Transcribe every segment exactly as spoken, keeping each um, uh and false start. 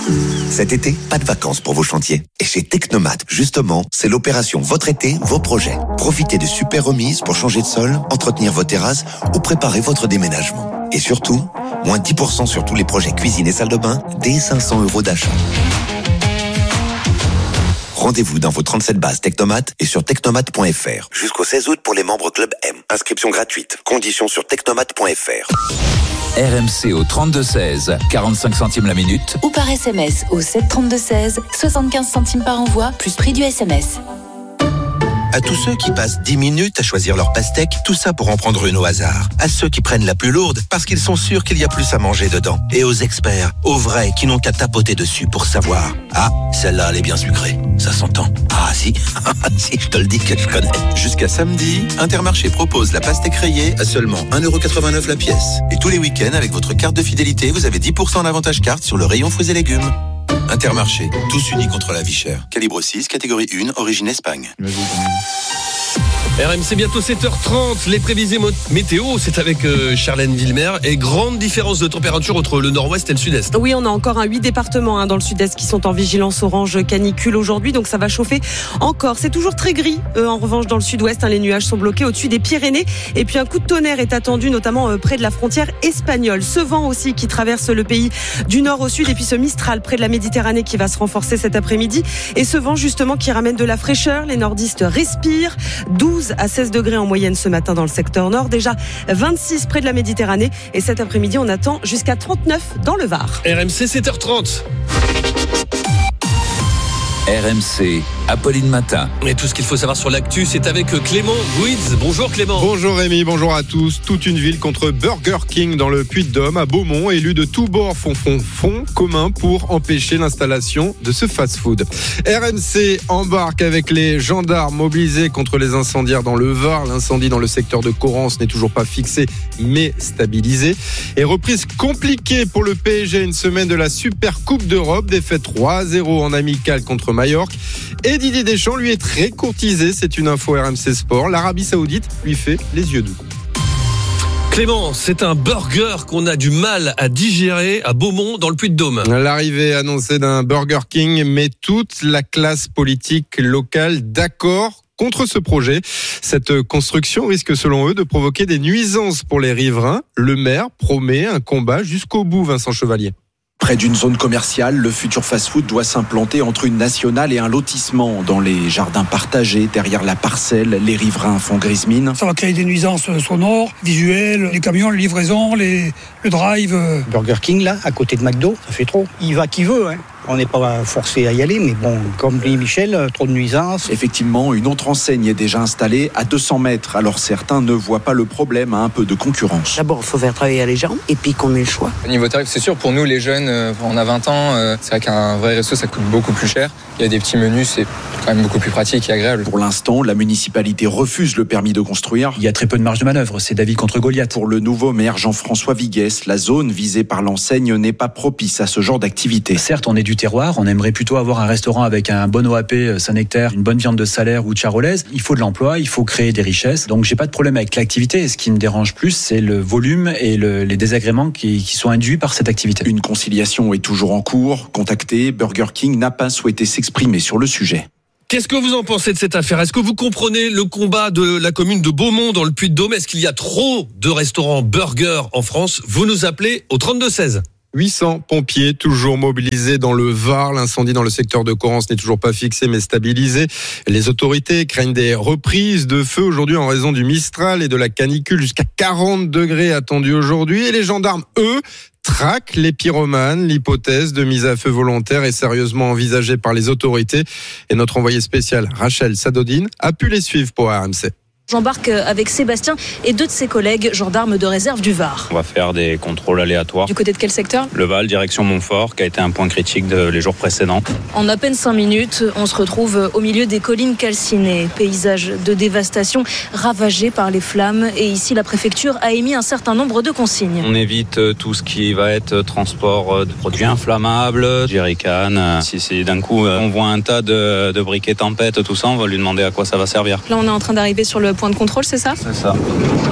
Cet été, pas de vacances pour vos chantiers. Et chez Technomat, justement, c'est l'opération Votre été, vos projets. Profitez de super remises pour changer de sol, entretenir vos terrasses ou préparer votre déménagement. Et surtout, moins dix pour cent sur tous les projets cuisine et salle de bain, dès cinq cents euros d'achat. Rendez-vous dans vos trente-sept bases Technomat et sur technomat point f r. Jusqu'au seize août pour les membres Club M. Inscription gratuite. Conditions sur technomat point f r. R M C au trente-deux seize, quarante-cinq centimes la minute. Ou par S M S au sept trente-deux seize, soixante-quinze centimes par envoi, plus prix du S M S. À tous ceux qui passent dix minutes à choisir leur pastèque, tout ça pour en prendre une au hasard. À ceux qui prennent la plus lourde parce qu'ils sont sûrs qu'il y a plus à manger dedans. Et aux experts, aux vrais qui n'ont qu'à tapoter dessus pour savoir. Ah, celle-là elle est bien sucrée. Ça s'entend. Ah si, si, je te le dis que je connais. Jusqu'à samedi, Intermarché propose la pastèque rayée à seulement un euro quatre-vingt-neuf la pièce. Et tous les week-ends, avec votre carte de fidélité, vous avez dix pour cent d'avantage carte sur le rayon fruits et légumes. Intermarché, tous unis contre la vie chère. Calibre six, catégorie un, origine Espagne. R M C bientôt sept heures trente, les prévisions météo, c'est avec euh, Charlène Villemer. Et grande différence de température entre le nord-ouest et le sud-est. Oui, on a encore un huit départements hein, dans le sud-est qui sont en vigilance orange canicule aujourd'hui, donc ça va chauffer encore. C'est toujours très gris, euh, en revanche dans le sud-ouest, hein, les nuages sont bloqués au-dessus des Pyrénées. Et puis un coup de tonnerre est attendu, notamment euh, près de la frontière espagnole. Ce vent aussi qui traverse le pays du nord au sud, et puis ce Mistral près de la Méditerranée qui va se renforcer cet après-midi. Et ce vent justement qui ramène de la fraîcheur, les nordistes respirent. douze à seize degrés en moyenne ce matin dans le secteur nord, déjà vingt-six près de la Méditerranée, et cet après-midi on attend jusqu'à trente-neuf dans le Var. R M C sept heures trente. R M C, Apolline Matin. Et tout ce qu'il faut savoir sur l'actu, c'est avec Clément Gouiz. Bonjour Clément. Bonjour Rémi, bonjour à tous. Toute une ville contre Burger King dans le Puy-de-Dôme, à Beaumont. Élus de tous bords font fond, fond commun pour empêcher l'installation de ce fast-food. R M C embarque avec les gendarmes mobilisés contre les incendiaires dans le Var. L'incendie dans le secteur de Corrence n'est toujours pas fixé, mais stabilisé. Et reprise compliquée pour le P S G, une semaine de la Super Coupe d'Europe. Défaite trois à zéro en amical contre Majorque. Et Didier Deschamps, lui, est très courtisé. C'est une info R M C Sport. L'Arabie Saoudite lui fait les yeux doux. Clément, c'est un burger qu'on a du mal à digérer à Beaumont, dans le Puy-de-Dôme. L'arrivée annoncée d'un Burger King met toute la classe politique locale d'accord contre ce projet. Cette construction risque, selon eux, de provoquer des nuisances pour les riverains. Le maire promet un combat jusqu'au bout, Vincent Chevalier. Près d'une zone commerciale, le futur fast-food doit s'implanter entre une nationale et un lotissement. Dans les jardins partagés, derrière la parcelle, les riverains font grise mine. Ça va créer des nuisances sonores, visuelles, les camions, les livraisons, les, le drive. Burger King, là, à côté de McDo, ça fait trop. Il va qui veut, hein. On n'est pas forcé à y aller, mais bon, comme dit Michel, trop de nuisances. Effectivement, une autre enseigne est déjà installée à deux cents mètres. Alors certains ne voient pas le problème à un peu de concurrence. D'abord, il faut faire travailler les gens et puis qu'on ait le choix. Au niveau tarif, c'est sûr, pour nous les jeunes, on a vingt ans, c'est vrai qu'un vrai resto, ça coûte beaucoup plus cher. Il y a des petits menus, c'est quand même beaucoup plus pratique et agréable. Pour l'instant, la municipalité refuse le permis de construire. Il y a très peu de marge de manœuvre, c'est David contre Goliath. Pour le nouveau maire Jean-François Viguès, la zone visée par l'enseigne n'est pas propice à ce genre d'activité. Certes, on est du terroir, on aimerait plutôt avoir un restaurant avec un bon O A P Saint-Nectaire, une bonne viande de Salaire ou de Charolaise. Il faut de l'emploi, il faut créer des richesses. Donc j'ai pas de problème avec l'activité. Et ce qui me dérange plus, c'est le volume et le, les désagréments qui, qui sont induits par cette activité. Une conciliation est toujours en cours. Contacté, Burger King n'a pas souhaité s'exprimer sur le sujet. Qu'est-ce que vous en pensez de cette affaire ? Est-ce que vous comprenez le combat de la commune de Beaumont dans le Puy-de-Dôme ? Est-ce qu'il y a trop de restaurants burgers en France ? Vous nous appelez au trente-deux seize. huit cents pompiers toujours mobilisés dans le Var. L'incendie dans le secteur de Corrence n'est toujours pas fixé mais stabilisé. Les autorités craignent des reprises de feu aujourd'hui en raison du Mistral et de la canicule. Jusqu'à quarante degrés attendus aujourd'hui. Et les gendarmes, eux, traquent les pyromanes. L'hypothèse de mise à feu volontaire est sérieusement envisagée par les autorités. Et notre envoyé spécial, Rachel Sadodine, a pu les suivre pour R M C. J'embarque avec Sébastien et deux de ses collègues, gendarmes de réserve du Var. On va faire des contrôles aléatoires. Du côté de quel secteur ? Le Val, direction Montfort, qui a été un point critique de les jours précédents. En à peine cinq minutes, on se retrouve au milieu des collines calcinées. Paysage de dévastation ravagé par les flammes. Et ici, la préfecture a émis un certain nombre de consignes. On évite tout ce qui va être transport de produits inflammables, jerrycans. Si, si d'un coup on voit un tas de, de briquets tempête, tout ça, on va lui demander à quoi ça va servir. Là, on est en train d'arriver sur le point de contrôle, c'est ça ? C'est ça.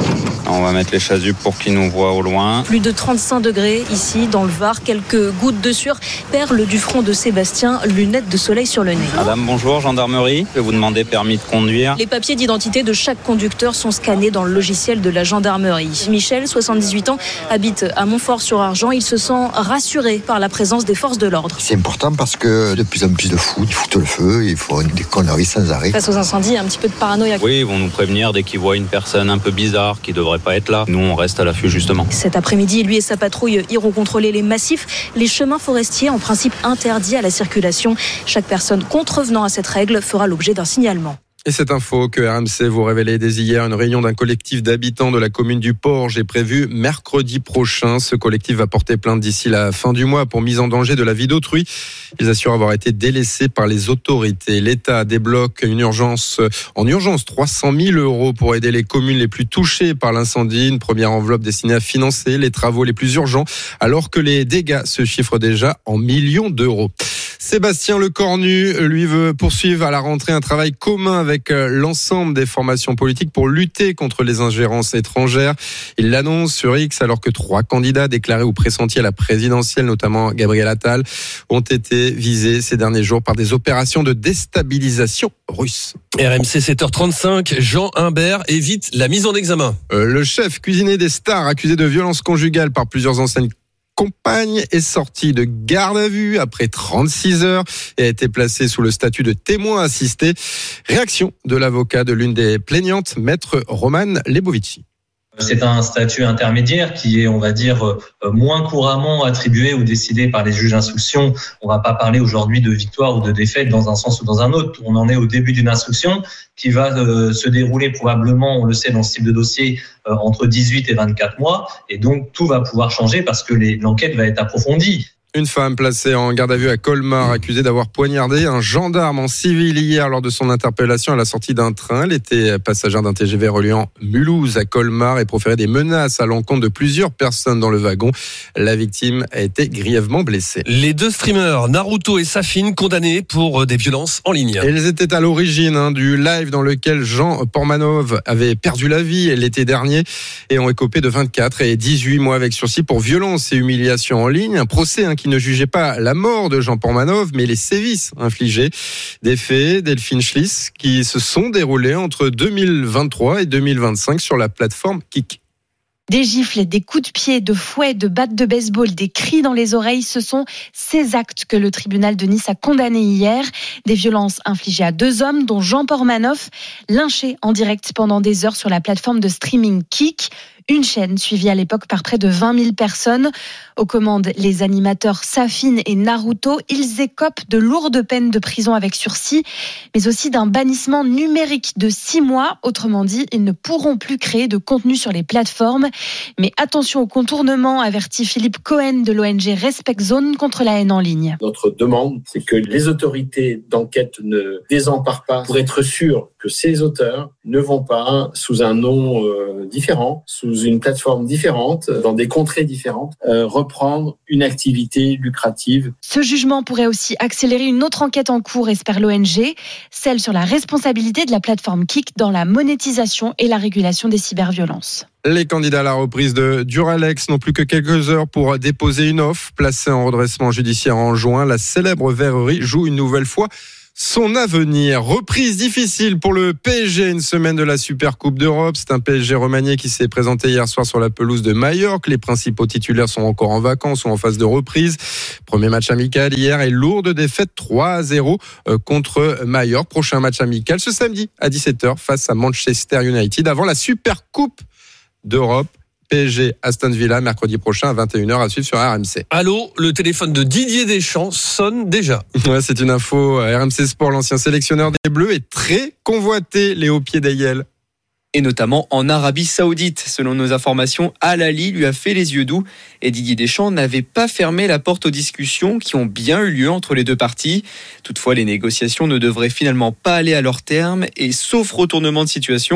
On va mettre les chasubles pour qu'ils nous voient au loin. Plus de trente-cinq degrés ici dans le Var, quelques gouttes de sueur perlent du front de Sébastien, lunettes de soleil sur le nez. Madame, bonjour, gendarmerie. Je vais vous demander permis de conduire. Les papiers d'identité de chaque conducteur sont scannés dans le logiciel de la gendarmerie. Michel, soixante-dix-huit ans, habite à Montfort-sur-Argent. Il se sent rassuré par la présence des forces de l'ordre. C'est important parce que de plus en plus de fous, ils foutent le feu, ils font des conneries sans arrêt. Face aux incendies, il y a un petit peu de paranoïa. Oui, ils vont nous prévenir dès qu'ils voient une personne un peu bizarre qui devrait pas être là. Nous, on reste à l'affût justement. Cet après-midi, lui et sa patrouille iront contrôler les massifs, les chemins forestiers en principe interdits à la circulation. Chaque personne contrevenant à cette règle fera l'objet d'un signalement. Et cette info que R M C vous révélait dès hier, une réunion d'un collectif d'habitants de la commune du Porge est prévue mercredi prochain. Ce collectif va porter plainte d'ici la fin du mois pour mise en danger de la vie d'autrui. Ils assurent avoir été délaissés par les autorités. L'État débloque une urgence, en urgence trois cent mille euros pour aider les communes les plus touchées par l'incendie. Une première enveloppe destinée à financer les travaux les plus urgents, alors que les dégâts se chiffrent déjà en millions d'euros. Sébastien Lecornu, lui, veut poursuivre à la rentrée un travail commun avec l'ensemble des formations politiques pour lutter contre les ingérences étrangères. Il l'annonce sur X alors que trois candidats déclarés ou pressentis à la présidentielle, notamment Gabriel Attal, ont été visés ces derniers jours par des opérations de déstabilisation russe. R M C sept heures trente-cinq, Jean Humbert évite la mise en examen. Euh, le chef cuisinier des stars, accusé de violence conjugale par plusieurs enseignes compagne, est sorti de garde à vue après trente-six heures et a été placé sous le statut de témoin assisté. Réaction de l'avocat de l'une des plaignantes, maître Roman Lebovici. C'est un statut intermédiaire qui est, on va dire, moins couramment attribué ou décidé par les juges d'instruction. On va pas parler aujourd'hui de victoire ou de défaite dans un sens ou dans un autre. On en est au début d'une instruction qui va euh, se dérouler probablement, on le sait dans ce type de dossier, euh, entre dix-huit et vingt-quatre mois. Et donc, tout va pouvoir changer parce que les, l'enquête va être approfondie. Une femme placée en garde à vue à Colmar, accusée d'avoir poignardé un gendarme en civil hier lors de son interpellation à la sortie d'un train. Elle était passagère d'un T G V reliant Mulhouse à Colmar et proférait des menaces à l'encontre de plusieurs personnes dans le wagon. La victime a été grièvement blessée. Les deux streamers, Naruto et Safin, condamnés pour des violences en ligne. Ils étaient à l'origine hein, du live dans lequel Jean Pormanov avait perdu la vie l'été dernier et ont écopé de vingt-quatre et dix-huit mois avec sursis pour violence et humiliation en ligne. Un procès hein, qui ne jugeait pas la mort de Jean Pormanov, mais les sévices infligés. Des faits, Delphine Schliss, qui se sont déroulés entre deux mille vingt-trois et deux mille vingt-cinq sur la plateforme Kik. Des gifles, des coups de pied, de fouet, de battes de baseball, des cris dans les oreilles, ce sont ces actes que le tribunal de Nice a condamnés hier. Des violences infligées à deux hommes, dont Jean Pormanov, lynché en direct pendant des heures sur la plateforme de streaming Kik. Une chaîne suivie à l'époque par près de vingt mille personnes. Aux commandes, les animateurs Safin et Naruto, ils écopent de lourdes peines de prison avec sursis, mais aussi d'un bannissement numérique de six mois. Autrement dit, ils ne pourront plus créer de contenu sur les plateformes. Mais attention au contournement, avertit Philippe Cohen de l'O N G Respect Zone contre la haine en ligne. Notre demande, c'est que les autorités d'enquête ne désemparent pas pour être sûrs que ces auteurs ne vont pas, sous un nom euh, différent, sous une plateforme différente, dans des contrées différentes, euh, reprendre une activité lucrative. Ce jugement pourrait aussi accélérer une autre enquête en cours, espère l'O N G, celle sur la responsabilité de la plateforme Kik dans la monétisation et la régulation des cyberviolences. Les candidats à la reprise de Duralex n'ont plus que quelques heures pour déposer une offre. Placée en redressement judiciaire en juin, la célèbre verrerie joue une nouvelle fois son avenir. Reprise difficile pour le P S G, une semaine de la Super Coupe d'Europe. C'est un P S G remanié qui s'est présenté hier soir sur la pelouse de Majorque. Les principaux titulaires sont encore en vacances ou en phase de reprise. Premier match amical hier et lourde défaite trois à zéro contre Majorque. Prochain match amical ce samedi à dix-sept heures face à Manchester United avant la Super Coupe d'Europe. P S G Aston Villa mercredi prochain à vingt et une heures à suivre sur R M C. Allô, le téléphone de Didier Deschamps sonne déjà. Ouais, c'est une info. R M C Sport, l'ancien sélectionneur des Bleus, est très convoité, Léo Pied-d'Ayel. Et notamment en Arabie Saoudite. Selon nos informations, Al Ahly lui a fait les yeux doux et Didier Deschamps n'avait pas fermé la porte aux discussions qui ont bien eu lieu entre les deux parties. Toutefois, les négociations ne devraient finalement pas aller à leur terme et sauf retournement de situation,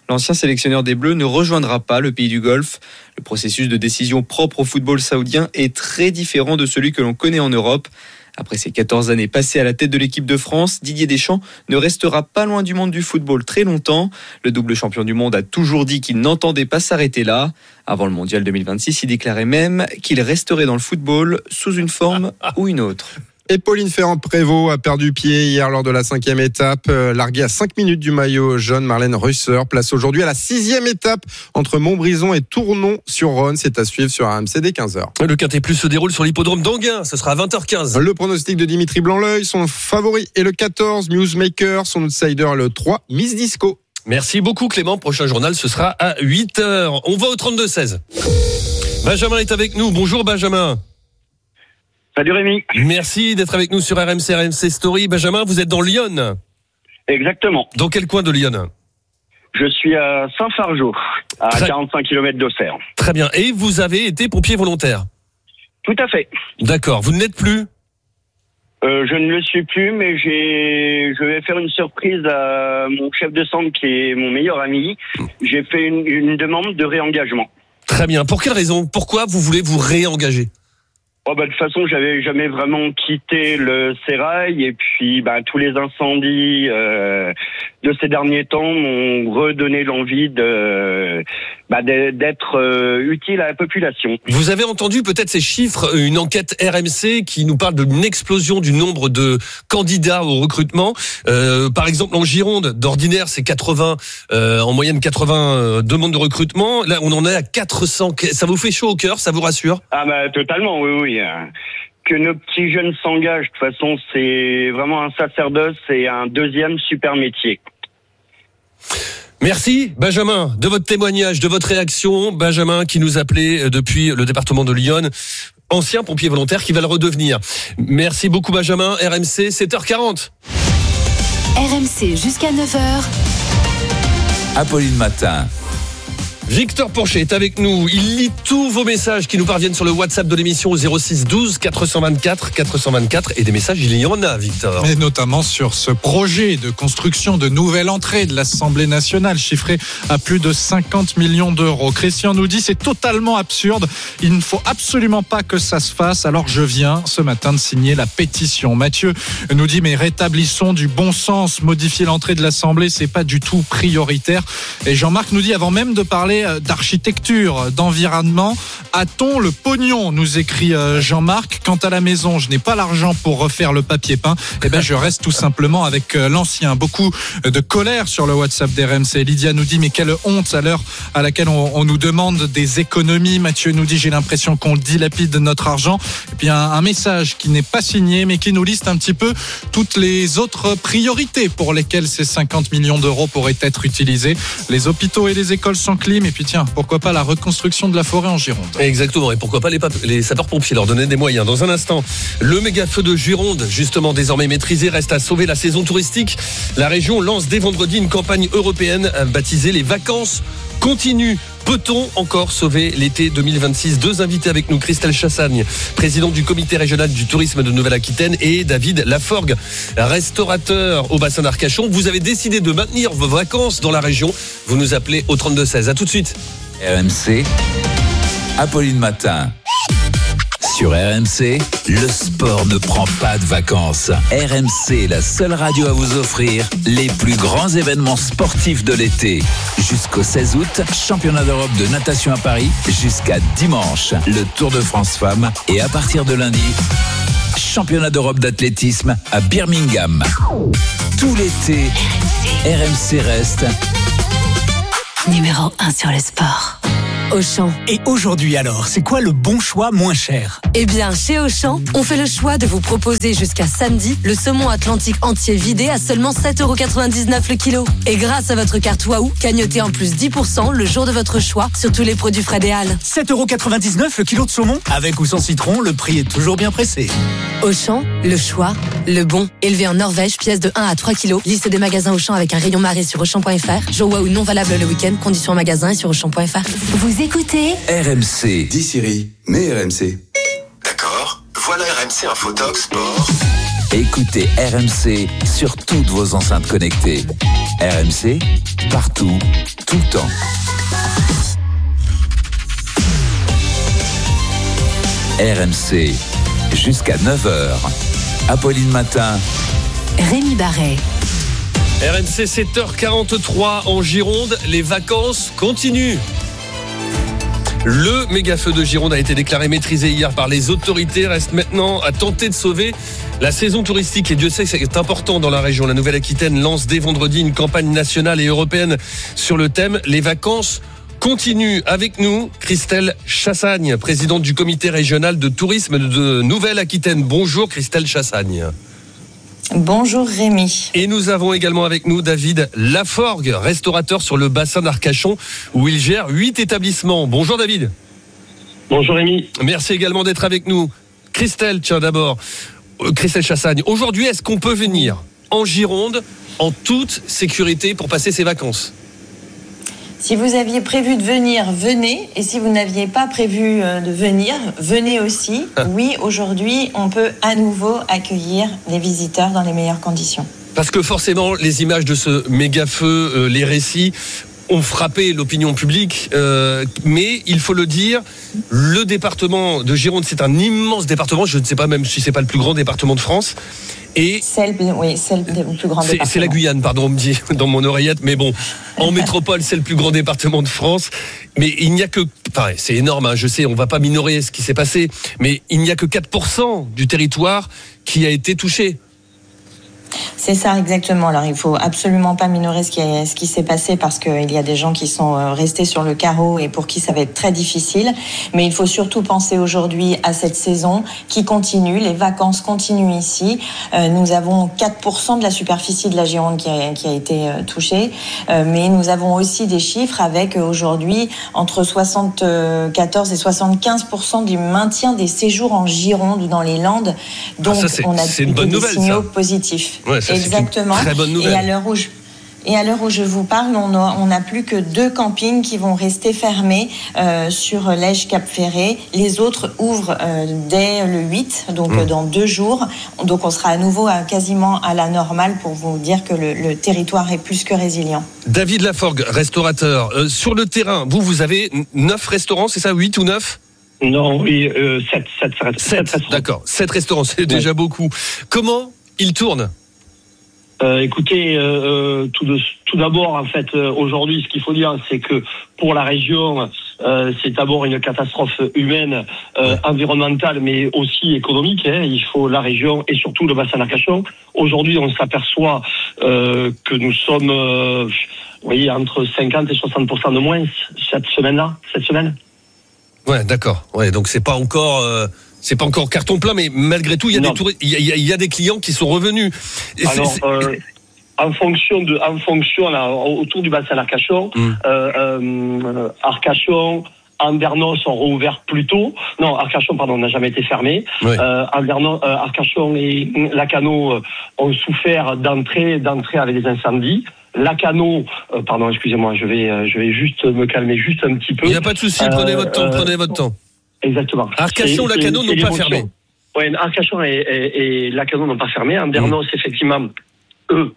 L'ancien sélectionneur des Bleus ne rejoindra pas le pays du Golfe. Le processus de décision propre au football saoudien est très différent de celui que l'on connaît en Europe. Après ses quatorze années passées à la tête de l'équipe de France, Didier Deschamps ne restera pas loin du monde du football très longtemps. Le double champion du monde a toujours dit qu'il n'entendait pas s'arrêter là. Avant le mondial deux mille vingt-six, il déclarait même qu'il resterait dans le football sous une forme ou une autre. Et Pauline Ferrand-Prévot a perdu pied hier lors de la cinquième étape. Euh, larguée à cinq minutes du maillot jaune, Marlène Russer place aujourd'hui à la sixième étape entre Montbrison et Tournon-sur-Rhône. C'est à suivre sur R M C dès quinze heures. Le Quintet Plus se déroule sur l'hippodrome d'Anguin. Ce sera à vingt heures quinze. Le pronostic de Dimitri Blanc-L'Œil, son favori est le quatorze, Newsmaker, son outsider le trois, Miss Disco. Merci beaucoup Clément. Prochain journal, ce sera à huit heures. On va au trente-deux seize. Benjamin est avec nous. Bonjour Benjamin. Salut Rémi. Merci d'être avec nous sur R M C, R M C Story. Benjamin, vous êtes dans Lyon. Exactement. Dans quel coin de Lyon? Je suis à Saint-Fargeau, à Très... quarante-cinq kilomètres d'Auxerre. Très bien. Et vous avez été pompier volontaire? Tout à fait. D'accord. Vous ne l'êtes plus? euh, Je ne le suis plus, mais j'ai, je vais faire une surprise à mon chef de centre qui est mon meilleur ami. J'ai fait une, une demande de réengagement. Très bien. Pour quelle raison? Pourquoi vous voulez vous réengager? Oh bah, de toute façon, j'avais jamais vraiment quitté le sérail et puis bah, tous les incendies euh, de ces derniers temps m'ont redonné l'envie de, bah, de d'être euh, utile à la population. Vous avez entendu peut-être ces chiffres, une enquête R M C qui nous parle d'une explosion du nombre de candidats au recrutement. Euh, par exemple, en Gironde, d'ordinaire, c'est quatre-vingts, euh, en moyenne quatre-vingts euh, demandes de recrutement. Là, on en est à quatre cents. Ça vous fait chaud au cœur, ça vous rassure? Ah bah totalement, oui, oui. Que nos petits jeunes s'engagent, de toute façon, c'est vraiment un sacerdoce et un deuxième super métier. Merci Benjamin de votre témoignage, de votre réaction. Benjamin qui nous appelait depuis le département de Lyon, ancien pompier volontaire qui va le redevenir. Merci beaucoup Benjamin. R M C, sept heures quarante. R M C jusqu'à neuf heures. Apolline Matin. Victor Porcher est avec nous. Il lit tous vos messages qui nous parviennent sur le WhatsApp de l'émission au zéro six douze quatre cent vingt-quatre quatre cent vingt-quatre. Et des messages, il y en a, Victor. Et notamment sur ce projet de construction de nouvelle entrée de l'Assemblée nationale, chiffré à plus de cinquante millions d'euros. Christian nous dit, c'est totalement absurde. Il ne faut absolument pas que ça se fasse. Alors je viens ce matin de signer la pétition. Mathieu nous dit, mais rétablissons du bon sens. Modifier l'entrée de l'Assemblée, c'est pas du tout prioritaire. Et Jean-Marc nous dit, avant même de parler d'architecture, d'environnement, a-t-on le pognon, nous écrit Jean-Marc. Quant à la maison, je n'ai pas l'argent pour refaire le papier peint. Eh ben, je reste tout simplement avec l'ancien. Beaucoup de colère sur le WhatsApp d'R M C. Lydia nous dit, mais quelle honte à l'heure à laquelle on, on nous demande des économies. Mathieu nous dit, j'ai l'impression qu'on dilapide notre argent. Et puis un, un message qui n'est pas signé, mais qui nous liste un petit peu toutes les autres priorités pour lesquelles ces cinquante millions d'euros pourraient être utilisés. Les hôpitaux et les écoles sans clim. Et puis tiens, pourquoi pas la reconstruction de la forêt en Gironde. Exactement, et pourquoi pas les, pap- les sapeurs-pompiers, leur donner des moyens. Dans un instant, le méga feu de Gironde, justement désormais maîtrisé, reste à sauver la saison touristique. La région lance dès vendredi une campagne européenne baptisée les vacances continues. Peut-on encore sauver l'été deux mille vingt-six? Deux invités avec nous, Christelle Chassagne, présidente du comité régional du tourisme de Nouvelle-Aquitaine, et David Laforgue, restaurateur au bassin d'Arcachon. Vous avez décidé de maintenir vos vacances dans la région. Vous nous appelez au trente-deux seize. À tout de suite. R M C, Apolline Matin. Sur R M C, le sport ne prend pas de vacances. R M C, la seule radio à vous offrir les plus grands événements sportifs de l'été. Jusqu'au seize août, championnat d'Europe de natation à Paris. Jusqu'à dimanche, le Tour de France Femmes. Et à partir de lundi, championnat d'Europe d'athlétisme à Birmingham. Tout l'été, R M C reste numéro un sur le sport. Auchan. Et aujourd'hui alors, c'est quoi le bon choix moins cher? Eh bien, chez Auchan, on fait le choix de vous proposer jusqu'à samedi le saumon atlantique entier vidé à seulement sept euros quatre-vingt-dix-neuf le kilo. Et grâce à votre carte Waouh, gagnotez en plus dix pour cent le jour de votre choix sur tous les produits frais des Halles. sept euros quatre-vingt-dix-neuf le kilo de saumon? Avec ou sans citron, le prix est toujours bien pressé. Auchan, le choix, le bon. Élevé en Norvège, pièce de un à trois kilos. Liste des magasins Auchan avec un rayon marée sur Auchan point F R. Jour Waouh non valable le week-end. Conditions en magasin et sur Auchan point F R. Vous écoutez R M C. Dis Siri, mets R M C. D'accord. Voilà R M C Infotox Sport. Écoutez R M C sur toutes vos enceintes connectées. R M C, partout, tout le temps. R M C, jusqu'à neuf heures. Apolline Matin. Rémi Barret. R M C sept heures quarante-trois en Gironde, les vacances continuent. Le méga feu de Gironde a été déclaré maîtrisé hier par les autorités. Reste maintenant à tenter de sauver la saison touristique. Et Dieu sait que c'est important dans la région. La Nouvelle-Aquitaine lance dès vendredi une campagne nationale et européenne sur le thème Les vacances continuent. Avec nous, Christelle Chassagne, présidente du comité régional de tourisme de Nouvelle-Aquitaine. Bonjour Christelle Chassagne. Bonjour Rémi. Et nous avons également avec nous David Laforgue, restaurateur sur le bassin d'Arcachon, où il gère huit établissements. Bonjour David. Bonjour Rémi. Merci également d'être avec nous. Christelle, tiens d'abord, euh, Christelle Chassagne, aujourd'hui est-ce qu'on peut venir en Gironde en toute sécurité pour passer ses vacances ? Si vous aviez prévu de venir, venez. Et si vous n'aviez pas prévu de venir, venez aussi. Oui, aujourd'hui, on peut à nouveau accueillir les visiteurs dans les meilleures conditions. Parce que forcément, les images de ce méga feu, euh, les récits, ont frappé l'opinion publique. Euh, mais il faut le dire, le département de Gironde, c'est un immense département. Je ne sais pas même si c'est pas le plus grand département de France. Et c'est le, oui, c'est le plus grand c'est, département. C'est la Guyane, pardon, on me dit dans mon oreillette. Mais bon, en métropole, c'est le plus grand département de France. Mais il n'y a que... Enfin, c'est énorme, hein, je sais, on ne va pas minorer ce qui s'est passé. Mais il n'y a que quatre pour cent du territoire qui a été touché. C'est ça exactement. Alors il faut absolument pas minorer ce qui, est, ce qui s'est passé parce qu'il y a des gens qui sont restés sur le carreau et pour qui ça va être très difficile. Mais il faut surtout penser aujourd'hui à cette saison qui continue. Les vacances continuent ici. Euh, nous avons quatre pour cent de la superficie de la Gironde qui a, qui a été euh, touchée. Euh, mais nous avons aussi des chiffres avec euh, aujourd'hui entre soixante-quatorze et soixante-quinze pour cent du maintien des séjours en Gironde ou dans les Landes. Donc ah, ça, c'est, on a c'est une bonne des nouvelle, signaux ça. positifs. Ouais, ça, exactement. C'est une très bonne nouvelle. Et à l'heure où je, et à l'heure où je vous parle, on n'a on a plus que deux campings qui vont rester fermés euh, sur l'Ège Cap Ferré. Les autres ouvrent euh, dès le huit, donc mmh. euh, dans deux jours. Donc on sera à nouveau à, quasiment à la normale pour vous dire que le, le territoire est plus que résilient. David Laforgue, restaurateur. Euh, sur le terrain, vous, vous avez neuf restaurants, c'est ça, huit ou neuf ? Non, oui, euh, sept, sept, sept, sept restaurants. D'accord, sept restaurants, c'est ouais. déjà beaucoup. Comment ils tournent ? Euh, écoutez, euh, tout, de, tout d'abord, en fait, euh, aujourd'hui, ce qu'il faut dire, c'est que pour la région, euh, c'est d'abord une catastrophe humaine, euh, environnementale, mais aussi économique. Hein. Il faut la région et surtout le bassin d'Arcachon. Aujourd'hui, on s'aperçoit euh, que nous sommes, euh, vous voyez, entre cinquante et soixante pour cent de moins cette semaine-là, cette semaine. Ouais, d'accord. Ouais, donc c'est pas encore. Euh... C'est pas encore carton plein, mais malgré tout, il y a, des, touristes, il y a, il y a des clients qui sont revenus. Et Alors, c'est, c'est... Euh, en fonction de, en fonction là, autour du bassin d'Arcachon, mmh. euh, euh, Arcachon, Andernos sont rouverts plus tôt. Non, Arcachon, pardon, n'a jamais été fermé. Oui. Euh, Andernos, euh, Arcachon et Lacanau euh, ont souffert d'entrée, d'entrée avec des incendies. Lacanau, euh, pardon, excusez-moi, je vais, euh, je vais juste me calmer juste un petit peu. Il n'y a pas de souci, euh, prenez votre temps, euh, prenez votre temps. Exactement. Arcachon, Lacanau n'ont pas fermé. Oui, Arcachon et, et, et Lacanau n'ont pas fermé. Andernos, mmh. effectivement, eux,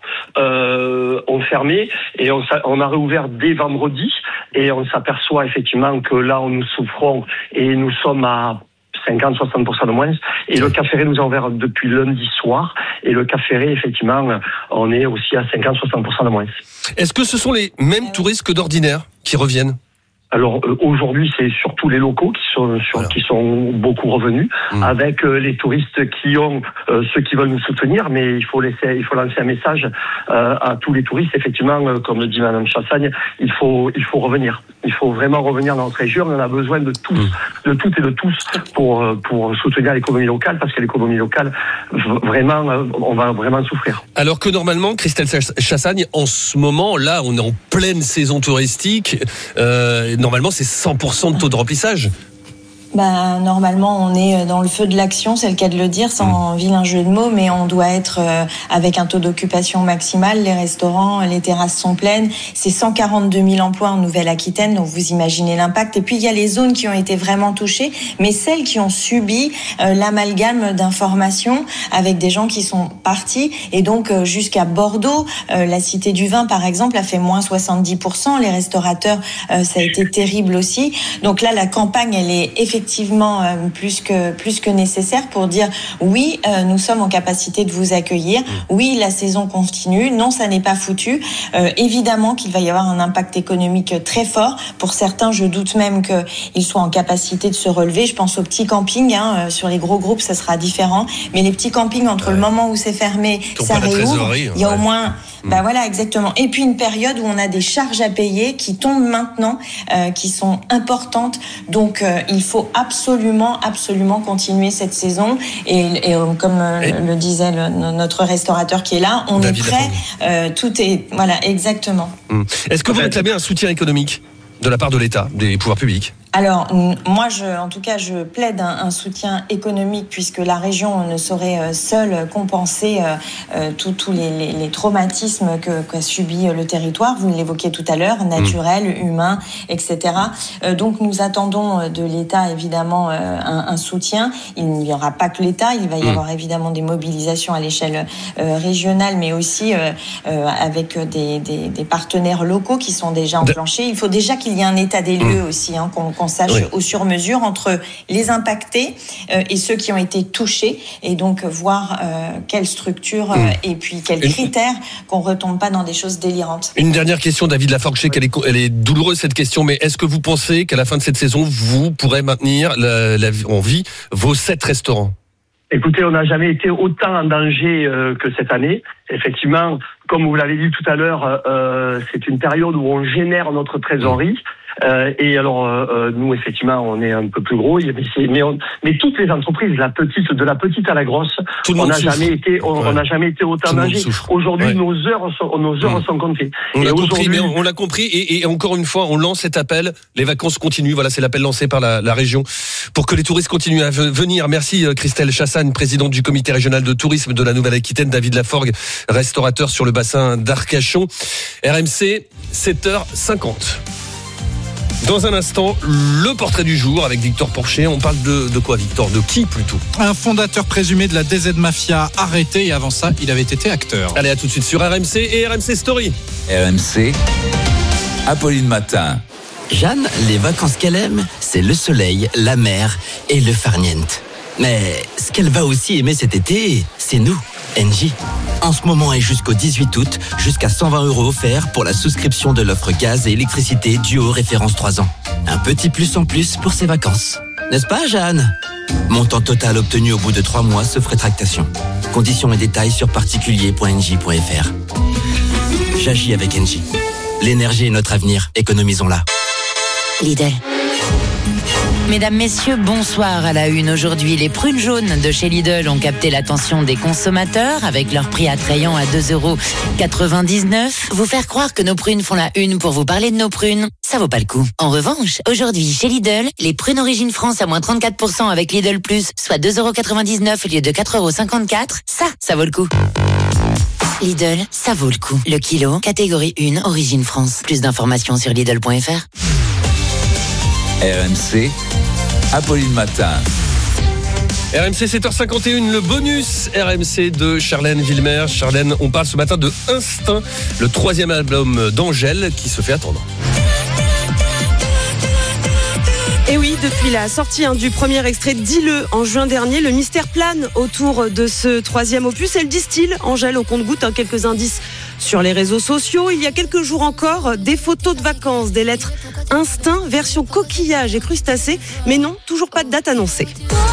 euh, ont fermé et on, on a réouvert dès vendredi et on s'aperçoit effectivement que là, on nous souffrons et nous sommes à cinquante à soixante pour cent de moins. Et le Cap Ferré nous a ouvert depuis lundi soir. Et le Cap Ferré, effectivement, on est aussi à cinquante à soixante pour cent de moins. Est-ce que ce sont les mêmes touristes que d'ordinaire qui reviennent ? Alors euh, aujourd'hui, c'est surtout les locaux qui sont sur, voilà. qui sont beaucoup revenus, mmh. avec euh, les touristes qui ont euh, ceux qui veulent nous soutenir. Mais il faut laisser, il faut lancer un message euh, à tous les touristes. Effectivement, euh, comme le dit Madame Chassagne, il faut il faut revenir. Il faut vraiment revenir dans notre région. On en a besoin de tous, mmh. de toutes et de tous pour pour soutenir l'économie locale, parce que l'économie locale, vraiment, on va vraiment souffrir. Alors que normalement, Christelle Chassagne, en ce moment, là, on est en pleine saison touristique. Euh, Normalement, c'est cent pour cent de taux de remplissage. Bah, normalement, on est dans le feu de l'action, c'est le cas de le dire, sans mmh. vilain jeu de mots, mais on doit être euh, avec un taux d'occupation maximal. Les restaurants, les terrasses sont pleines. C'est cent quarante-deux mille emplois en Nouvelle-Aquitaine, donc vous imaginez l'impact. Et puis, il y a les zones qui ont été vraiment touchées, mais celles qui ont subi euh, l'amalgame d'informations avec des gens qui sont partis. Et donc, euh, jusqu'à Bordeaux, euh, la Cité du Vin, par exemple, a fait moins soixante-dix pour cent. Les restaurateurs, euh, ça a été terrible aussi. Donc là, la campagne, elle est effectivement effectivement euh, plus que plus que nécessaire pour dire oui, euh, nous sommes en capacité de vous accueillir. Oui, la saison continue. Non, ça n'est pas foutu. Euh, évidemment qu'il va y avoir un impact économique très fort. Pour certains, je doute même qu'ils soient en capacité de se relever. Je pense aux petits campings. Hein, sur les gros groupes, ça sera différent. Mais les petits campings, entre ouais. le moment où c'est fermé, ça réouvre. Il y a ouais. au moins... Bah voilà, exactement. Et puis une période où on a des charges à payer qui tombent maintenant, euh, qui sont importantes. Donc euh, il faut absolument, absolument continuer cette saison. Et, et euh, comme euh, et le disait le, notre restaurateur qui est là, on David est prêt. Euh, tout est voilà, exactement. Hum. Est-ce que vous réclamez un soutien économique de la part de l'État, des pouvoirs publics ? Alors, moi, je, en tout cas, je plaide un, un soutien économique puisque la région ne saurait seule compenser euh, tous les, les, les traumatismes que, qu'a subi le territoire. Vous l'évoquiez tout à l'heure, naturel, mmh. humain, et cetera. Euh, donc, nous attendons de l'État, évidemment, euh, un, un soutien. Il n'y aura pas que l'État, il va y mmh. avoir évidemment des mobilisations à l'échelle euh, régionale, mais aussi euh, euh, avec des, des, des partenaires locaux qui sont déjà enclenchés. Il faut déjà qu'il y ait un état des lieux mmh. aussi, hein, qu'on qu'on sache oui. au sur-mesure entre les impactés euh, et ceux qui ont été touchés, et donc voir euh, quelle structure euh, mmh. et puis quels critères, qu'on ne retombe pas dans des choses délirantes. Une dernière question, David Laforgue, je sais qu'elle est, elle est douloureuse cette question, mais est-ce que vous pensez qu'à la fin de cette saison, vous pourrez maintenir la, la, en vie vos sept restaurants ? Écoutez, on n'a jamais été autant en danger euh, que cette année. Effectivement, comme vous l'avez dit tout à l'heure, euh, c'est une période où on génère notre trésorerie. Euh, et alors euh, nous effectivement on est un peu plus gros, mais, c'est, mais, on, mais toutes les entreprises, la petite, de la petite à la grosse, on n'a jamais été, on, ouais. on n'a jamais été autant danger. Aujourd'hui, ouais. nos heures sont, nos heures mmh. sont comptées. On l'a compris, mais on, on l'a compris. Et, et encore une fois, on lance cet appel. Les vacances continuent. Voilà, c'est l'appel lancé par la, la région pour que les touristes continuent à venir. Merci Christelle Chassagne, présidente du comité régional de tourisme de la Nouvelle-Aquitaine. David Laforgue, restaurateur sur le bassin d'Arcachon. R M C, sept heures cinquante. Dans un instant, le portrait du jour avec Victor Porcher. On parle de, de quoi, Victor ? De qui, plutôt ? Un fondateur présumé de la D Z Mafia arrêté, et avant ça, il avait été acteur. Allez, à tout de suite sur R M C et R M C Story. R M C, Apolline Matin. Jeanne, les vacances qu'elle aime, c'est le soleil, la mer et le farniente. Mais ce qu'elle va aussi aimer cet été, c'est nous, Engie. En ce moment et jusqu'au dix-huit août, jusqu'à cent vingt euros offerts pour la souscription de l'offre gaz et électricité Duo référence trois ans. Un petit plus en plus pour ses vacances. N'est-ce pas, Jeanne ? Montant total obtenu au bout de trois mois, sauf rétractation. Conditions et détails sur particulier point engie point f r. J'agis avec Engie. L'énergie est notre avenir, économisons-la. Lidl. Mesdames, messieurs, bonsoir à la une. Aujourd'hui, les prunes jaunes de chez Lidl ont capté l'attention des consommateurs avec leur prix attrayant à deux euros quatre-vingt-dix-neuf. Vous faire croire que nos prunes font la une pour vous parler de nos prunes, ça vaut pas le coup. En revanche, aujourd'hui, chez Lidl, les prunes Origine France à moins trente-quatre pour cent avec Lidl Plus, soit deux euros quatre-vingt-dix-neuf au lieu de quatre euros cinquante-quatre, ça, ça vaut le coup. Lidl, ça vaut le coup. Le kilo, catégorie un, Origine France. Plus d'informations sur Lidl point f r. R M C, Apolline Matin. R M C sept heures cinquante et une, le bonus R M C de Charlène Villemer. Charlène, on parle ce matin de Instinct, le troisième album d'Angèle qui se fait attendre. Et oui, depuis la sortie hein, du premier extrait Dis-le en juin dernier, le mystère plane autour de ce troisième opus. Elle distille, Angèle, au compte-gouttes, hein, quelques indices sur les réseaux sociaux. Il y a quelques jours encore, des photos de vacances, des lettres Instinct, version coquillage et crustacés. Mais non, toujours pas de date annoncée.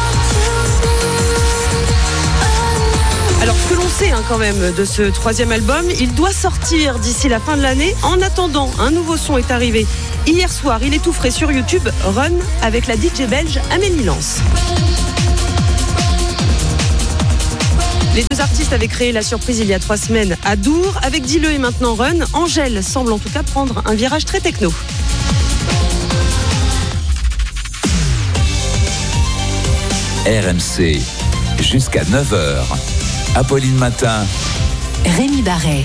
Alors, ce que l'on sait hein, quand même de ce troisième album, il doit sortir d'ici la fin de l'année. En attendant, un nouveau son est arrivé hier soir. Il est tout frais sur YouTube. Run avec la D J belge Amélie Lance. Les deux artistes avaient créé la surprise il y a trois semaines à Dour. Avec Dis-le et maintenant Run, Angèle semble en tout cas prendre un virage très techno. R M C, jusqu'à neuf heures. Apolline Matin. Rémi Barret.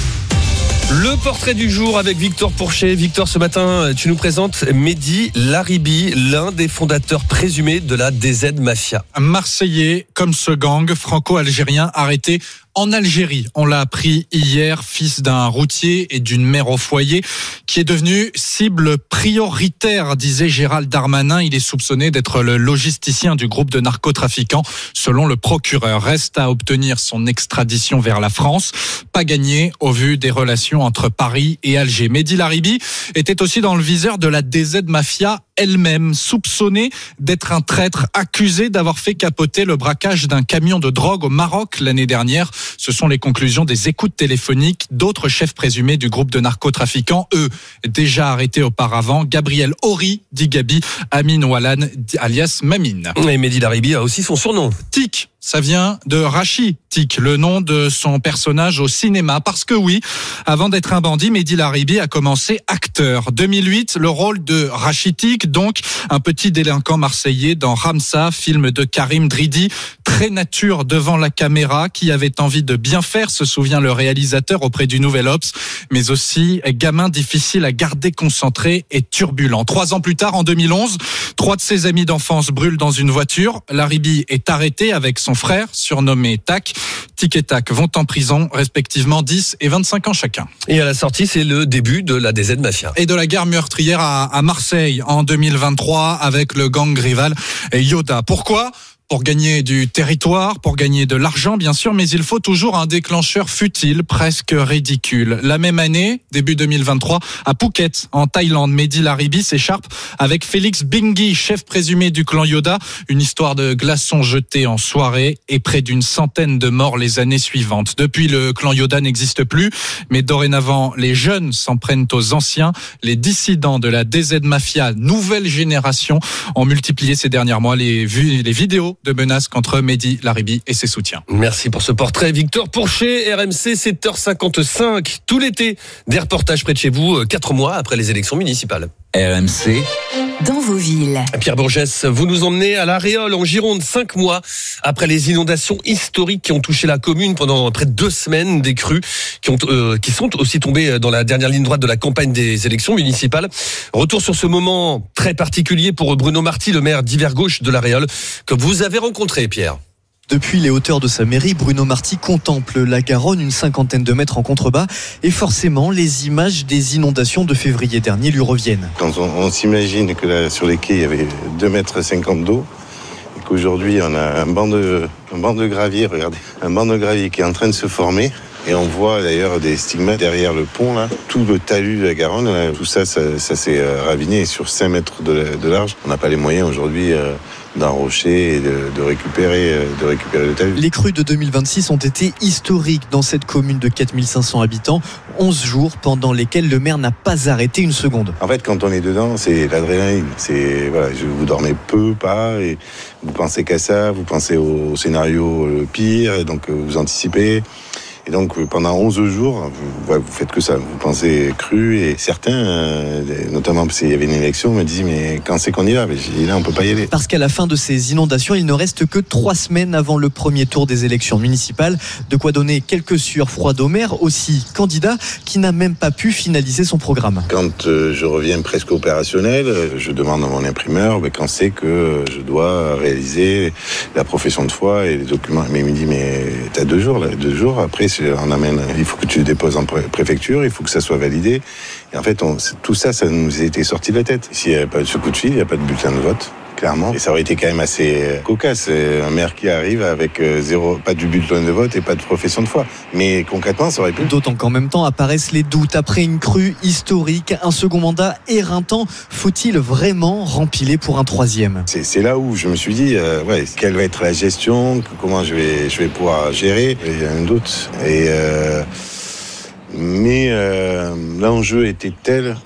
Le portrait du jour avec Victor Pourchet. Victor, ce matin, tu nous présentes Mehdi Laribi, l'un des fondateurs présumés de la D Z Mafia. Marseillais, comme ce gang franco-algérien arrêté en Algérie. On l'a appris hier, fils d'un routier et d'une mère au foyer, qui est devenu cible prioritaire, disait Gérald Darmanin. Il est soupçonné d'être le logisticien du groupe de narcotrafiquants, selon le procureur. Reste à obtenir son extradition vers la France. Pas gagné au vu des relations entre Paris et Alger. Mehdi Laribi était aussi dans le viseur de la D Z Mafia elle-même, soupçonné d'être un traître, accusé d'avoir fait capoter le braquage d'un camion de drogue au Maroc l'année dernière. Ce sont les conclusions des écoutes téléphoniques d'autres chefs présumés du groupe de narcotrafiquants, eux, déjà arrêtés auparavant. Gabriel Horry, dit Gabi, Amin Oualan, alias Mamine. Et Mehdi Laribi a aussi son surnom. Tic. Ça vient de Rachid Tic, le nom de son personnage au cinéma. Parce que oui, avant d'être un bandit, Mehdi Laribi a commencé acteur. deux mille huit, le rôle de Rachid Tic, donc un petit délinquant marseillais dans Ramsa, film de Karim Dridi, très nature devant la caméra, qui avait envie de bien faire, se souvient le réalisateur auprès du Nouvel Obs, mais aussi gamin difficile à garder concentré et turbulent. Trois ans plus tard, en deux mille onze, trois de ses amis d'enfance brûlent dans une voiture. Laribi est arrêté avec son frère, surnommé Tac. Tic et Tac vont en prison, respectivement dix et vingt-cinq ans chacun. Et à la sortie, c'est le début de la D Z Mafia. Et de la guerre meurtrière à, à Marseille en deux mille vingt-trois avec le gang rival Yoda. Pourquoi ? Pour gagner du territoire, pour gagner de l'argent, bien sûr, mais il faut toujours un déclencheur futile, presque ridicule. La même année, début deux mille vingt-trois, à Phuket, en Thaïlande, Mehdi Laribi s'écharpe avec Félix Bingui, chef présumé du clan Yoda. Une histoire de glaçons jetés en soirée et près d'une centaine de morts les années suivantes. Depuis, le clan Yoda n'existe plus, mais dorénavant, les jeunes s'en prennent aux anciens. Les dissidents de la D Z Mafia, nouvelle génération, ont multiplié ces derniers mois les, vues, les vidéos de menaces contre Mehdi Laribi et ses soutiens. Merci pour ce portrait, Victor Pourchet. R M C, sept heures cinquante-cinq. Tout l'été, des reportages près de chez vous, quatre mois après les élections municipales. R M C. Dans vos villes. Pierre Bourgès, vous nous emmenez à La Réole, en Gironde, cinq mois après les inondations historiques qui ont touché la commune pendant près de deux semaines, des crues qui, ont, euh, qui sont aussi tombées dans la dernière ligne droite de la campagne des élections municipales. Retour sur ce moment très particulier pour Bruno Marty, le maire d'Hiver Gauche de La Réole, que vous avez rencontré, Pierre. Depuis les hauteurs de sa mairie, Bruno Marty contemple la Garonne, une cinquantaine de mètres en contrebas, et forcément, les images des inondations de février dernier lui reviennent. Quand on, on s'imagine que là, sur les quais, il y avait deux mètres cinquante d'eau, et qu'aujourd'hui, on a un banc de, un banc de gravier, regardez, un banc de gravier qui est en train de se former. Et on voit d'ailleurs des stigmates derrière le pont, là. Tout le talus de la Garonne, là, tout ça, ça, ça s'est raviné sur cinq mètres de, de large. On n'a pas les moyens aujourd'hui euh, d'enrocher et de, de, récupérer, de récupérer le talus. Les crues de deux mille vingt-six ont été historiques dans cette commune de quatre mille cinq cents habitants. onze jours pendant lesquels le maire n'a pas arrêté une seconde. En fait, quand on est dedans, c'est l'adrénaline. C'est, voilà, vous dormez peu, pas, et vous pensez qu'à ça, vous pensez au scénario le pire, et donc vous anticipez. Et donc pendant onze jours, vous, vous faites que ça, vous pensez cru, et certains, euh, notamment parce qu'il y avait une élection, me disaient mais quand c'est qu'on y va? Mais j'ai dit là on peut pas y aller. Parce qu'à la fin de ces inondations, il ne reste que trois semaines avant le premier tour des élections municipales. De quoi donner quelques sueurs froides au maire, aussi candidat qui n'a même pas pu finaliser son programme. Quand euh, je reviens presque opérationnel, je demande à mon imprimeur ben, quand c'est que je dois réaliser la profession de foi et les documents. Mais il me dit mais t'as deux jours là, deux jours après. On amène, il faut que tu le déposes en préfecture, il faut que ça soit validé. Et en fait, on, tout ça, ça nous a été sorti de la tête. S'il n'y avait pas de ce coup de fil, il n'y a pas de bulletin de vote, clairement. Et ça aurait été quand même assez cocasse. Un maire qui arrive avec zéro, pas de bulletin de vote et pas de profession de foi. Mais concrètement, ça aurait pu. D'autant qu'en même temps apparaissent les doutes. Après une crue historique, un second mandat éreintant, faut-il vraiment rempiler pour un troisième? C'est, c'est là où je me suis dit, euh, ouais, quelle va être la gestion, comment je vais, je vais pouvoir gérer. Il y a un doute. Et euh, mais euh, l'enjeu était tel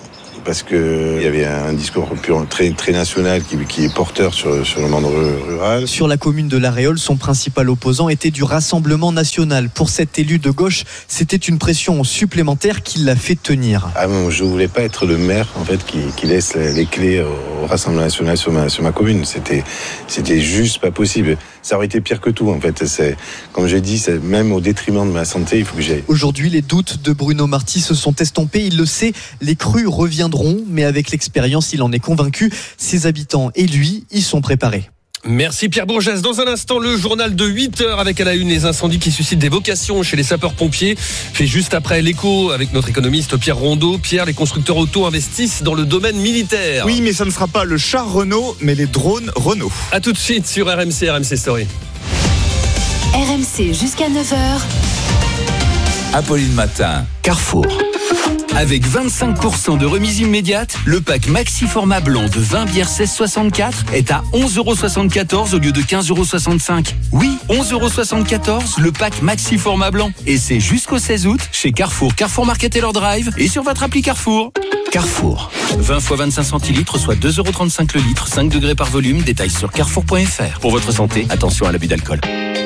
parce que il y avait un discours très, très national qui, qui est porteur sur, sur le monde rural. Sur la commune de La Réole, son principal opposant était du Rassemblement national. Pour cet élu de gauche, c'était une pression supplémentaire qui l'a fait tenir. Ah bon, je voulais pas être le maire en fait qui, qui laisse les clés au Rassemblement national sur ma, sur ma commune. C'était, c'était juste pas possible. Ça aurait été pire que tout en fait. C'est, comme j'ai dit, c'est même au détriment de ma santé, il faut que j'aille. Aujourd'hui, les doutes de Bruno Marty se sont estompés. Il le sait, les crues reviendront, mais avec l'expérience, il en est convaincu. Ses habitants et lui y sont préparés. Merci Pierre Bourgès. Dans un instant, le journal de huit heures avec à la une les incendies qui suscitent des vocations chez les sapeurs-pompiers. Fait juste après l'écho avec notre économiste Pierre Rondeau. Pierre, les constructeurs auto investissent dans le domaine militaire. Oui, mais ça ne sera pas le char Renault, mais les drones Renault. A tout de suite sur R M C, R M C Story. R M C jusqu'à neuf heures. Apolline Matin. Carrefour. Avec vingt-cinq pour cent de remise immédiate, le pack Maxi Format Blanc de vingt bières seize soixante-quatre est à onze euros soixante-quatorze au lieu de quinze euros soixante-cinq. Oui, onze euros soixante-quatorze, le pack Maxi Format Blanc. Et c'est jusqu'au seize août chez Carrefour, Carrefour Market et leur Drive et sur votre appli Carrefour. Carrefour. vingt fois vingt-cinq centilitres, soit deux euros trente-cinq le litre, cinq degrés par volume. Détails sur carrefour point f r. Pour votre santé, attention à l'abus d'alcool.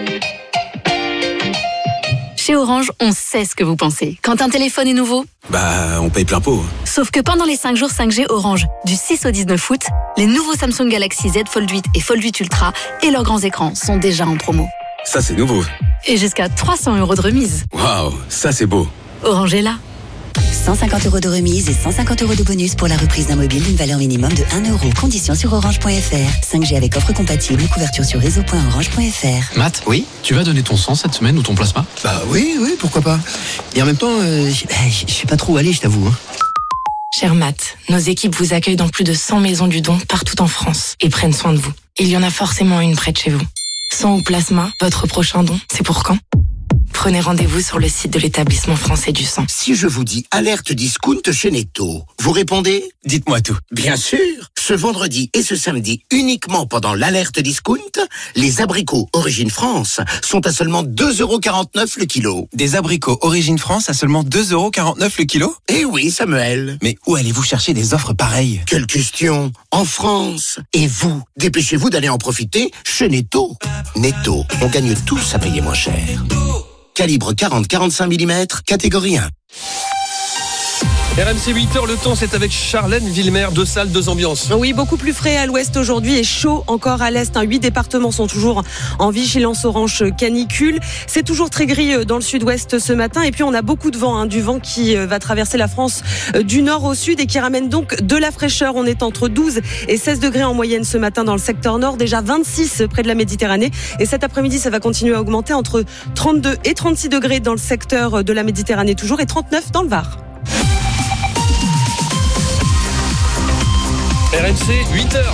Chez Orange, on sait ce que vous pensez. Quand un téléphone est nouveau, Bah, on paye plein pot. sauf que pendant les cinq jours cinq G Orange, du six au dix-neuf août, les nouveaux Samsung Galaxy Z Fold huit et Fold huit Ultra et leurs grands écrans sont déjà en promo. Ça, c'est nouveau. Et jusqu'à trois cents euros de remise. Waouh, ça, c'est beau. Orange est là. cent cinquante euros de remise et cent cinquante euros de bonus pour la reprise d'un mobile d'une valeur minimum de un euro. Conditions sur orange point f r. cinq G avec offre compatible, couverture sur réseau point orange point f r. Matt, oui, tu vas donner ton sang cette semaine ou ton plasma? Bah oui, oui, pourquoi pas. Et en même temps, euh, je sais pas trop où aller, je t'avoue. Hein. Cher Matt, nos équipes vous accueillent dans plus de cent maisons du don partout en France et prennent soin de vous. Il y en a forcément une près de chez vous. Sang ou plasma, votre prochain don, c'est pour quand? Prenez rendez-vous sur le site de l'établissement français du sang. Si je vous dis alerte discount chez Netto, vous répondez? Dites-moi tout. Bien sûr. Ce vendredi et ce samedi, uniquement pendant l'alerte discount, les abricots Origine France sont à seulement deux euros quarante-neuf le kilo. Des abricots Origine France à seulement deux euros quarante-neuf le kilo? Eh oui, Samuel. Mais où allez-vous chercher des offres pareilles? Quelle question. En France. Et vous, dépêchez-vous d'aller en profiter chez Netto. Netto, on gagne tous à payer moins cher. Calibre quarante à quarante-cinq millimètres, catégorie un. R M C huit heures, le temps c'est avec Charlène Villemer, deux salles, deux ambiances. Oui, beaucoup plus frais à l'ouest aujourd'hui et chaud encore à l'est. Huit départements sont toujours en vigilance orange canicule. C'est toujours très gris dans le sud-ouest ce matin. Et puis on a beaucoup de vent, hein, du vent qui va traverser la France du nord au sud et qui ramène donc de la fraîcheur. On est entre douze et seize degrés en moyenne ce matin dans le secteur nord, déjà vingt-six près de la Méditerranée. Et cet après-midi, ça va continuer à augmenter entre trente-deux et trente-six degrés dans le secteur de la Méditerranée toujours et trente-neuf dans le Var. R M C, huit heures.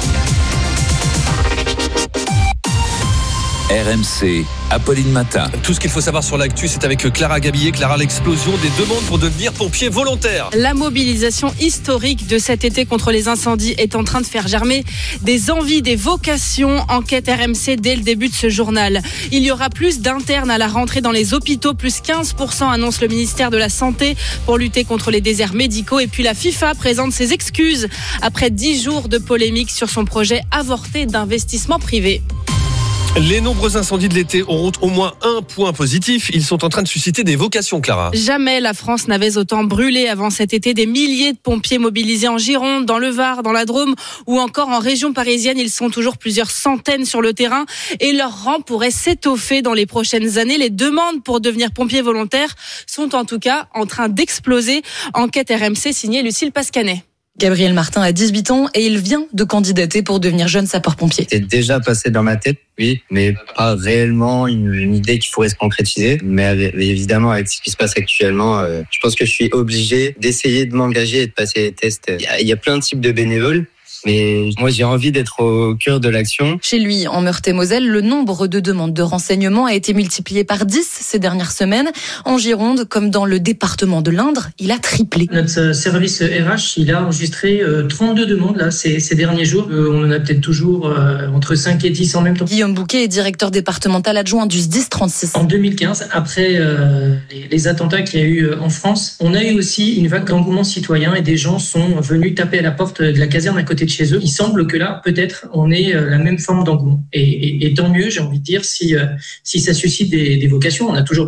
R M C, Apolline Matin. Tout ce qu'il faut savoir sur l'actu, c'est avec Clara Gabillet. Clara, l'explosion des demandes pour devenir pompier volontaire. La mobilisation historique de cet été contre les incendies est en train de faire germer des envies, des vocations. Enquête R M C dès le début de ce journal. Il y aura plus d'internes à la rentrée dans les hôpitaux, plus quinze pour cent annonce le ministère de la Santé pour lutter contre les déserts médicaux. Et puis la FIFA présente ses excuses après dix jours de polémique sur son projet avorté d'investissement privé. Les nombreux incendies de l'été auront au moins un point positif. Ils sont en train de susciter des vocations, Clara. Jamais la France n'avait autant brûlé avant cet été. Des milliers de pompiers mobilisés en Gironde, dans le Var, dans la Drôme ou encore en région parisienne. Ils sont toujours plusieurs centaines sur le terrain et leur rang pourrait s'étoffer dans les prochaines années. Les demandes pour devenir pompier volontaire sont en tout cas en train d'exploser. Enquête R M C signée Lucille Pascanet. Gabriel Martin a dix-huit ans et il vient de candidater pour devenir jeune sapeur-pompier. C'est déjà passé dans ma tête, oui, mais pas réellement une, une idée qui pourrait se concrétiser. Mais avec, évidemment, avec ce qui se passe actuellement, euh, je pense que je suis obligé d'essayer de m'engager et de passer les tests. Il y a, il y a plein de types de bénévoles. Mais moi, j'ai envie d'être au cœur de l'action. Chez lui, en Meurthe-et-Moselle, le nombre de demandes de renseignements a été multiplié par dix ces dernières semaines. En Gironde, comme dans le département de l'Indre, il a triplé. Notre service R H, il a enregistré trente-deux demandes là, ces, ces derniers jours. On en a peut-être toujours euh, entre cinq et dix en même temps. Guillaume Bouquet est directeur départemental adjoint du S D I S trente-six. En deux mille quinze, après euh, les, les attentats qu'il y a eu en France, on a eu aussi une vague d'engouement citoyen et des gens sont venus taper à la porte de la caserne à côté de chez eux. Il semble que là, peut-être, on ait la même forme d'engouement. Et, et, et tant mieux, j'ai envie de dire, si, euh, si ça suscite des, des vocations. On a toujours